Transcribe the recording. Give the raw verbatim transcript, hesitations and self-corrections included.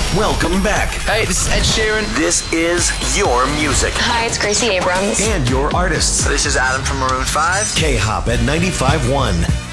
Welcome back. Hey, this is Ed Sheeran. This is your music. Hi, it's Gracie Abrams. And your artists. This is Adam from Maroon five. K-Hop at ninety-five point one.